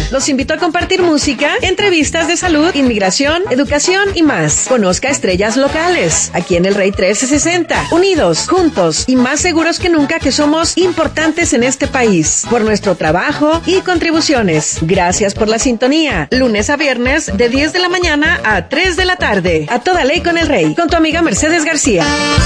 Los invito a compartir música, entrevistas de salud, inmigración, educación y más. Conozca estrellas locales, aquí en el Rey 1360. Unidos, juntos y más seguros que nunca que somos importantes en este país. Por nuestro trabajo y contribuciones. Gracias por la sintonía. Lunes a viernes de 10 de la mañana a 3 de la tarde. A toda ley con el Rey. Con tu amiga Mercedes García.